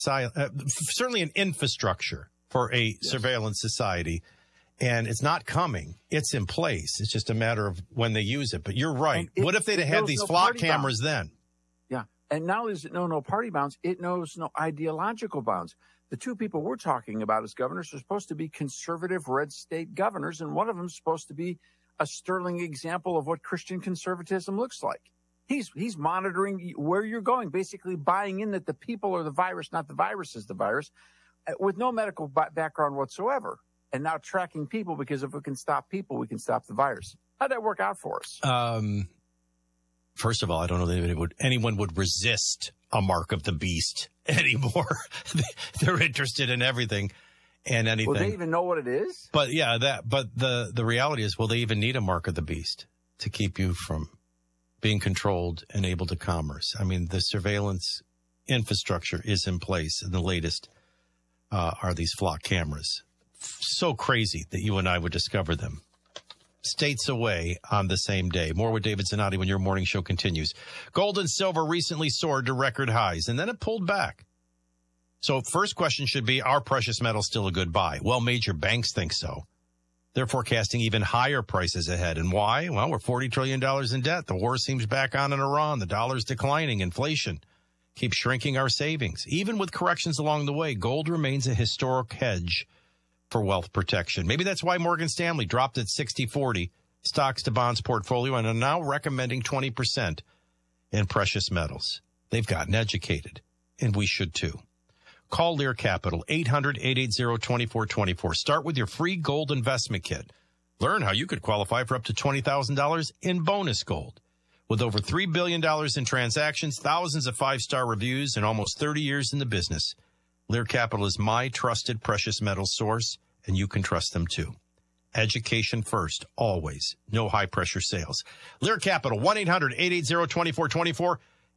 certainly an infrastructure for a surveillance society. And it's not coming. It's in place. It's just a matter of when they use it. But you're right. What if they'd had these flock cameras then? Yeah. And not only does it know no party bounds, it knows no ideological bounds. The two people we're talking about as governors are supposed to be conservative red state governors, and one of them is supposed to be a sterling example of what Christian conservatism looks like. He's monitoring where you're going, basically buying in that the people are the virus, not the virus is the virus, with no medical background whatsoever. And now tracking people, because if we can stop people, we can stop the virus. How'd that work out for us? First of all, I don't know that anyone would resist a mark of the beast anymore. They're interested in everything and anything. Will they even know what it is? But the reality is, will they even need a mark of the beast to keep you from being controlled and able to commerce? I mean, the surveillance infrastructure is in place, and the latest are these flock cameras. So crazy that you and I would discover them states away on the same day. More with David Zanotti when your morning show continues. Gold and silver recently soared to record highs, and then it pulled back. So first question should be, are precious metals still a good buy? Well, major banks think so. They're forecasting even higher prices ahead. And why? Well, we're $40 trillion in debt. The war seems back on in Iran. The dollar's declining. Inflation keeps shrinking our savings. Even with corrections along the way, gold remains a historic hedge for wealth protection. Maybe that's why Morgan Stanley dropped its 60-40 stocks to bonds portfolio and are now recommending 20% in precious metals. They've gotten educated, and we should too. Call Lear Capital, 800-880-2424. Start with your free gold investment kit. Learn how you could qualify for up to $20,000 in bonus gold. With over $3 billion in transactions, thousands of five-star reviews, and almost 30 years in the business, Lear Capital is my trusted precious metals source, and you can trust them too. Education first, always. No high-pressure sales. Lear Capital, 1-800-880-2424,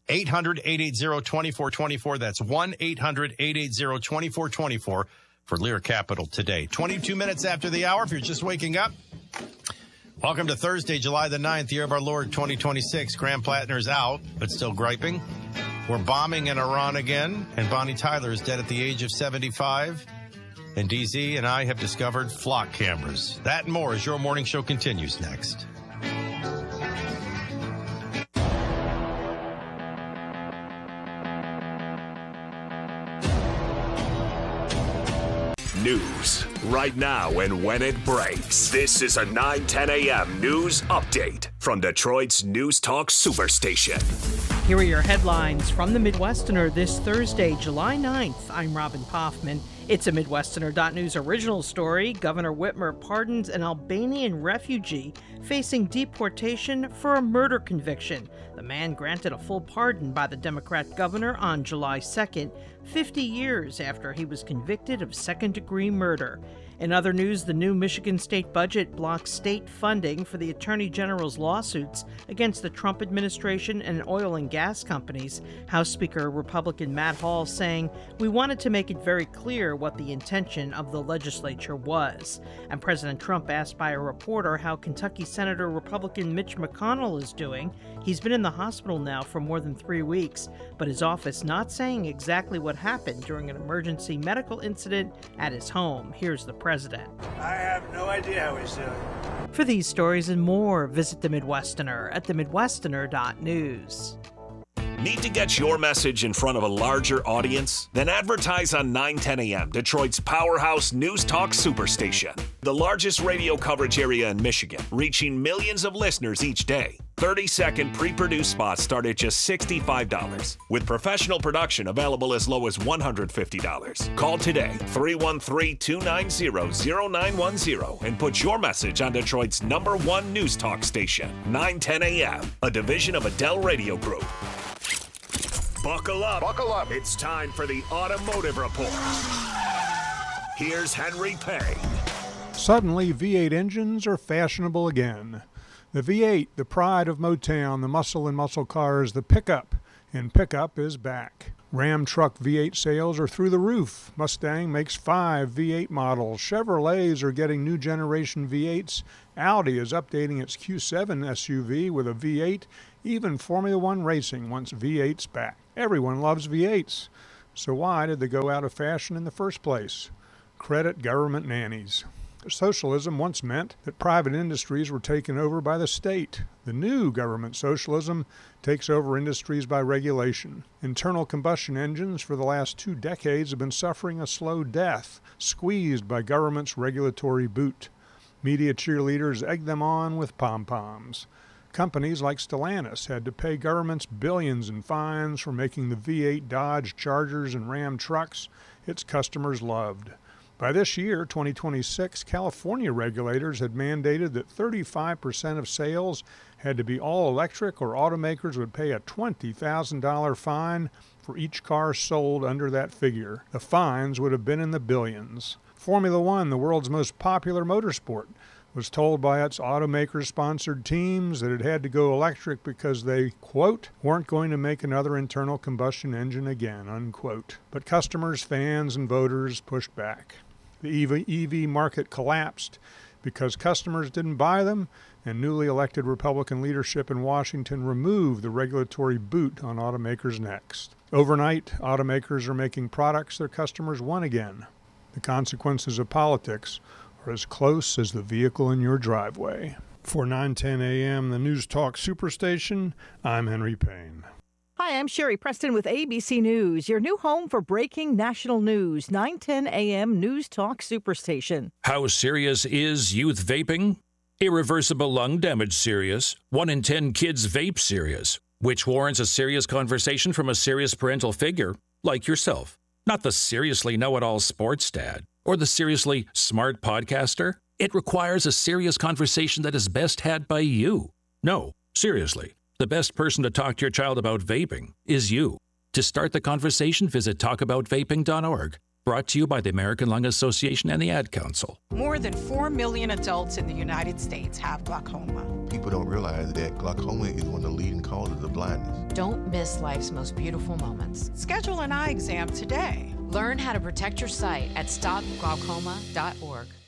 800-880-2424. That's 1-800-880-2424 for Lear Capital today. 22 minutes after the hour, if you're just waking up. Welcome to Thursday, July the 9th, year of our Lord 2026. Graham Plattner's out, but still griping. We're bombing in Iran again, and Bonnie Tyler is dead at the age of 75. And DZ and I have discovered flock cameras. That and more as your morning show continues next. News right now and when it breaks. This is a 9:10 a.m. news update from Detroit's News Talk Superstation. Here are your headlines from the Midwesterner this Thursday, July 9th. I'm Robin Poffman. It's a Midwesterner.news original story. Governor Whitmer pardons an Albanian refugee facing deportation for a murder conviction. The man granted a full pardon by the Democrat governor on July 2nd, 50 years after he was convicted of second-degree murder. In other news, the new Michigan state budget blocks state funding for the Attorney General's lawsuits against the Trump administration and oil and gas companies. House Speaker Republican Matt Hall saying, "We wanted to make it very clear what the intention of the legislature was." And President Trump asked by a reporter how Kentucky Senator Republican Mitch McConnell is doing. He's been in the hospital now for more than 3 weeks, but his office not saying exactly what happened during an emergency medical incident at his home. Here's the president. I have no idea how he's doing. For these stories and more, visit The Midwesterner at themidwesterner.news. Need to get your message in front of a larger audience? Then advertise on 9:10 a.m., Detroit's powerhouse News Talk Superstation. The largest radio coverage area in Michigan, reaching millions of listeners each day. 30-second pre-produced spots start at just $65, with professional production available as low as $150. Call today, 313-290-0910, and put your message on Detroit's #1 News Talk station, 9:10 a.m., a division of Adele Radio Group. Buckle up. Buckle up. It's time for the Automotive Report. Here's Henry Payne. Suddenly, V8 engines are fashionable again. The V8, the pride of Motown, the muscle in muscle cars, the pickup, and pickup is back. Ram truck V8 sales are through the roof. Mustang makes 5 V8 models. Chevrolets are getting new generation V8s. Audi is updating its Q7 SUV with a V8. Even Formula One Racing wants V8s back. Everyone loves V8s. So why did they go out of fashion in the first place? Credit government nannies. Socialism once meant that private industries were taken over by the state. The new government socialism takes over industries by regulation. Internal combustion engines for the last 2 decades have been suffering a slow death, squeezed by government's regulatory boot. Media cheerleaders egg them on with pom-poms. Companies like Stellantis had to pay governments billions in fines for making the V8 Dodge Chargers and Ram trucks its customers loved. By this year, 2026, California regulators had mandated that 35% of sales had to be all electric, or automakers would pay a $20,000 fine for each car sold under that figure. The fines would have been in the billions. Formula One, the world's most popular motorsport, was told by its automaker-sponsored teams that it had to go electric because they, quote, weren't going to make another internal combustion engine again, unquote. But customers, fans, and voters pushed back. The EV market collapsed because customers didn't buy them, and newly elected Republican leadership in Washington removed the regulatory boot on automakers' necks. Overnight, automakers are making products their customers want again. The consequences of politics are as close as the vehicle in your driveway. For 910 AM, the News Talk Superstation, I'm Henry Payne. Hi, I'm Sherry Preston with ABC News, your new home for breaking national news, 910 AM News Talk Superstation. How serious is youth vaping? Irreversible lung damage serious. 1 in 10 kids vape serious, which warrants a serious conversation from a serious parental figure like yourself. Not the seriously know-it-all sports dad or the seriously smart podcaster. It requires a serious conversation that is best had by you. No, seriously. The best person to talk to your child about vaping is you. To start the conversation, visit talkaboutvaping.org. Brought to you by the American Lung Association and the Ad Council. More than 4 million adults in the United States have glaucoma. People don't realize that glaucoma is one of the leading causes of blindness. Don't miss life's most beautiful moments. Schedule an eye exam today. Learn how to protect your sight at stopglaucoma.org.